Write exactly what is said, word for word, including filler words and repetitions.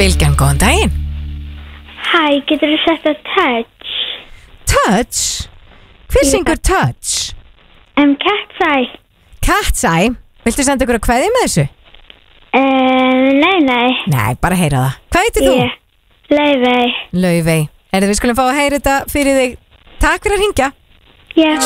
Bylgjan, góðan daginn. Hæ, getur þú sett að touch? Touch? Hver syngur touch? Um, Cat's Eye. Cat's Eye? Viltu senda ykkur að kveðja með þessu? Uh, nei, nei. Nei, bara heyra það. Hvað heitir þú? Ég, Laufey. Laufey. Erðu við skulum fá að heyra þetta fyrir þig. Takk fyrir að hringja. Já.